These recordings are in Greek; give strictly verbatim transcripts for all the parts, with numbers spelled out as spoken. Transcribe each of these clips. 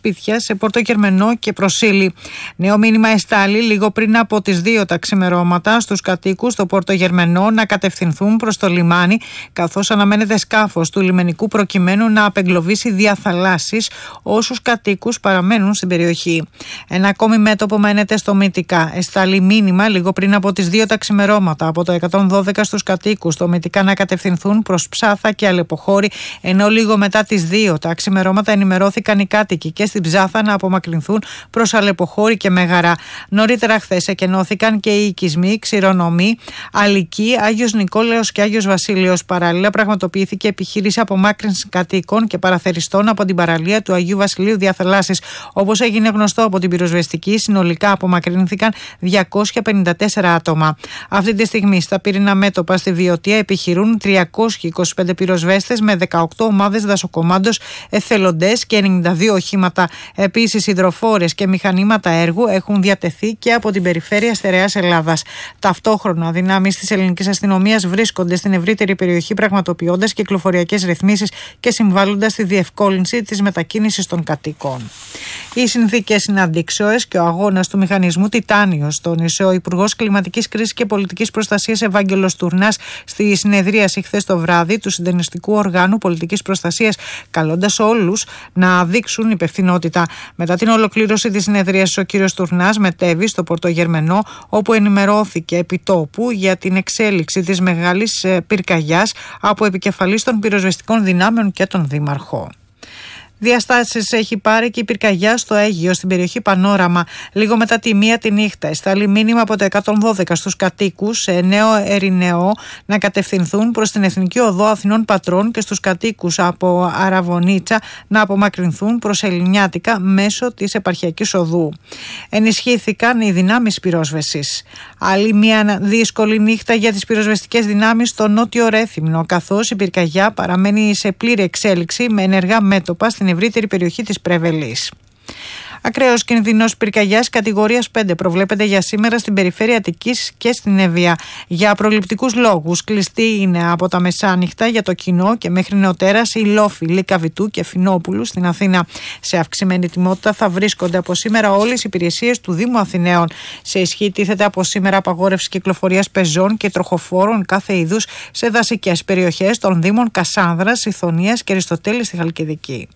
σπίτια σε Πορτογερμενό και Προσήλη. Νέο μήνυμα εστάλει λίγο πριν από τις δύο τα ξημερώματα στους κατοίκους στο Πορτογερμενό να κατευθυνθούν προς το λιμάνι, καθώς αναμένεται σκάφος του λιμενικού προκειμένου να απεγκλωβίσει διαθαλάσσεις όσους κατοίκους παραμένουν στην περιοχή. Ένα ακόμη μέτωπο μένεται στο Μυτικά. Εστάλει μήνυμα λίγο πριν από τις δύο τα ξημερώματα από το εκατόν δώδεκα στους κατοίκους στο Μυτικά να κατευθυνθούν προς Ψάθα και Αλεποχώρη, ενώ λίγο μετά τις δύο τα ξημερώματα ενημερώθηκαν οι κάτοικοι και στην Ψάθα να απομακρυνθούν προς Αλεποχώρη και Μέγαρα. Νωρίτερα χθες εκενώθηκαν και οι οικισμοί Ξηρονομοί, Αλική, Άγιος Νικόλαος και Άγιος Βασίλειος. Παράλληλα, πραγματοποιήθηκε επιχείρηση απομάκρυνσης κατοίκων και παραθεριστών από την παραλία του Αγίου Βασιλείου Διαθαλάσσης. Όπως έγινε γνωστό από την πυροσβεστική, συνολικά απομακρύνθηκαν διακόσια πενήντα τέσσερα άτομα. Αυτή τη στιγμή στα πύρινα μέτωπα στη Βιωτία επιχειρούν τριακόσιοι είκοσι πέντε πυροσβέστες με δεκαοκτώ ομάδες δασοκομάντος, εθελοντές και ενενήντα δύο οχήματα. Επίσης, υδροφόρες και μηχανήματα έργου έχουν διατεθεί και από την περιφέρεια Στερεάς Ελλάδας. Ταυτόχρονα, δυνάμεις της ελληνικής αστυνομίας βρίσκονται στην ευρύτερη περιοχή, πραγματοποιώντας κυκλοφοριακές ρυθμίσεις και συμβάλλοντας στη διευκόλυνση της μετακίνησης των κατοίκων. Οι συνθήκες είναι αντίξωες και ο αγώνας του μηχανισμού Τιτάνιος, τόνισε ο Υπουργός Κλιματικής Κρίσης και Πολιτικής Προστασίας Ευάγγελος Τουρνάς στη συνεδρίαση χθες το βράδυ του Συντονιστικού Οργάνου Πολιτικής Προστασίας, καλώντας όλους να δείξουν υπευθυνότητα. Μετά την ολοκλήρωση της συνεδρίασης, ο κ. Τουρνάς μετέβη στο Πορτογερμενό, όπου ενημερώθηκε επιτόπου για την εξέλιξη της μεγάλης πυρκαγιάς από επικεφαλής των πυροσβεστικών δυνάμεων και τον δήμαρχο. Διαστάσεις έχει πάρει και η πυρκαγιά στο Αίγυο, στην περιοχή Πανόραμα. Λίγο μετά τη μία τη νύχτα, εστάλει μήνυμα από το εκατόν δώδεκα στους κατοίκους σε Νέο Ερηνεό να κατευθυνθούν προς την Εθνική Οδό Αθηνών Πατρών και στους κατοίκους από Αραβωνίτσα να απομακρυνθούν προς Ελληνιάτικα μέσω της επαρχιακής οδού. Ενισχύθηκαν οι δυνάμεις πυρόσβεσης. Άλλη μια δύσκολη νύχτα για τις πυροσβεστικές δυνάμεις στο Νότιο Ρέθυμνο, καθώς η πυρκαγιά παραμένει σε πλήρη εξέλιξη με ενεργά μέτωπα στην ευρύτερη περιοχή της Πρέβελης. Ακραίος κινδυνός πυρκαγιάς κατηγορίας πέντε προβλέπεται για σήμερα στην περιφέρεια Αττικής και στην Εύβοια. Για προληπτικούς λόγους, κλειστή είναι από τα μεσάνυχτα για το κοινό και μέχρι νεοτέρας η Λόφη, Λίκα Βιτού και Φινόπουλου στην Αθήνα. Σε αυξημένη τιμότητα θα βρίσκονται από σήμερα όλες οι υπηρεσίες του Δήμου Αθηναίων. Σε ισχύ τίθεται από σήμερα απαγόρευση κυκλοφορίας πεζών και τροχοφόρων κάθε είδους σε δασικές περιοχές των Δήμων Κασάνδρας, Ιθωνίας και Αριστοτέλη στη Χαλκιδική.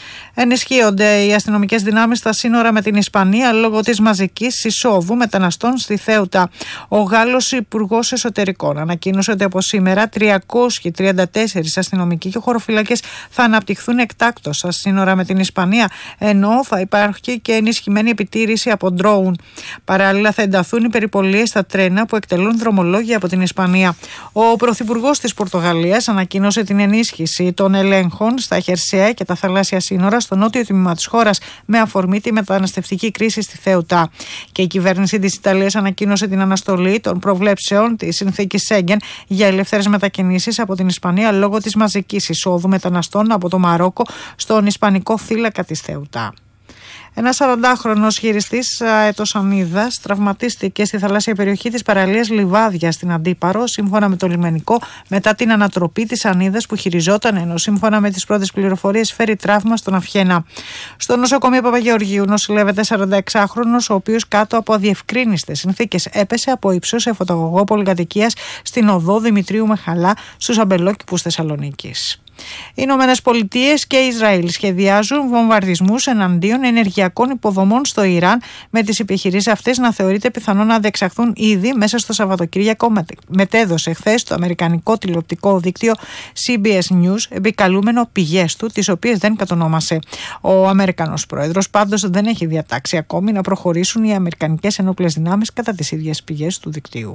Ενισχύονται οι αστυνομικές δυνάμεις στα σύνορα με την Ισπανία λόγω της μαζικής εισόδου μεταναστών στη Θέουτα. Ο Γάλλος Υπουργός Εσωτερικών ανακοίνωσε ότι από σήμερα τριακόσιοι τριάντα τέσσερις αστυνομικοί και χωροφυλακές θα αναπτυχθούν εκτάκτως στα σύνορα με την Ισπανία, ενώ θα υπάρχει και ενισχυμένη επιτήρηση από ντρόουν. Παράλληλα, θα ενταθούν οι περιπολίες στα τρένα που εκτελούν δρομολόγια από την Ισπανία. Ο Πρωθυπουργός της Πορτογαλίας ανακοίνωσε την ενίσχυση των ελέγχων στα χερσαία και τα θαλάσσια σύνορα στο νότιο τμήμα της χώρας με αφορμή τη μεταναστευτική κρίση στη Θέουτα. Και η κυβέρνηση της Ιταλίας ανακοίνωσε την αναστολή των προβλέψεων της συνθήκης Σέγγεν για ελεύθερες μετακινήσεις από την Ισπανία λόγω της μαζικής εισόδου μεταναστών από το Μαρόκο στον ισπανικό θύλακα της Θέουτα. Ένας σαραντάχρονος χειριστής αετοσανίδας τραυματίστηκε στη θαλάσσια περιοχή της παραλίας Λιβάδια στην Αντίπαρο, σύμφωνα με το λιμενικό, μετά την ανατροπή της σανίδας που χειριζόταν, ενώ σύμφωνα με τις πρώτες πληροφορίες φέρει τραύμα στον Αυχένα. Στο νοσοκομείο Παπαγεωργίου νοσηλεύεται σαρανταεξάχρονος, ο οποίος κάτω από αδιευκρίνιστες συνθήκες έπεσε από ύψος σε φωταγωγό πολυκατοικίας στην οδό Δημητρίου Μεχαλά στους αμπελόκηπους Θεσσαλονίκης. Οι Ηνωμένες Πολιτείες και Ισραήλ σχεδιάζουν βομβαρδισμούς εναντίον ενεργειακών υποδομών στο Ιράν, με τις επιχειρήσεις αυτές να θεωρείται πιθανό να διεξαχθούν ήδη μέσα στο Σαββατοκύριακο, μετέδωσε χθες το αμερικανικό τηλεοπτικό δίκτυο σι μπι ες News, επικαλούμενο πηγές του, τις οποίες δεν κατονόμασε. Ο Αμερικανός πρόεδρος πάντως δεν έχει διατάξει ακόμη να προχωρήσουν οι αμερικανικές ενόπλες δυνάμεις κατά τις ίδιες πηγές του δικτύου.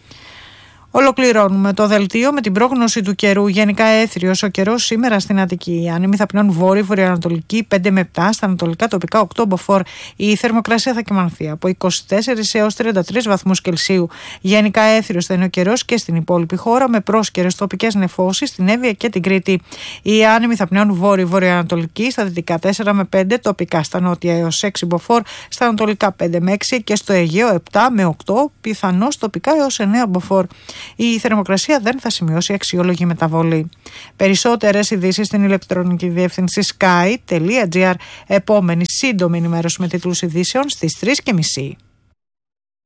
Ολοκληρώνουμε το δελτίο με την πρόγνωση του καιρού. Γενικά έθριος ο καιρός σήμερα στην Αττική. Οι άνεμοι θα πνέουν βόρειο, βορειοανατολική πέντε με επτά, στα ανατολικά τοπικά οκτώ μποφόρ. Η θερμοκρασία θα κυμανθεί από είκοσι τέσσερις έως τριάντα τρεις βαθμούς Κελσίου. Γενικά έθριος θα είναι ο καιρός και στην υπόλοιπη χώρα, με πρόσκαιρες τοπικές νεφώσεις στην Εύβοια και την Κρήτη. Οι άνεμοι θα πνέουν βόρειο, βορειοανατολική στα δυτικά τέσσερα με πέντε, τοπικά στα νότια έως έξι μποφόρ, στα ανατολικά πέντε με έξι και στο Αιγαίο επτά με οκτώ, πιθανώς τοπικά έως εννέα μποφόρ. η θερμοκρασία δεν θα σημειώσει αξιόλογη μεταβολή. Περισσότερες ειδήσεις στην ηλεκτρονική διεύθυνση sky τελεία gr. Επόμενη σύντομη ενημέρωση με τίτλους ειδήσεων στις τρεις και μισή.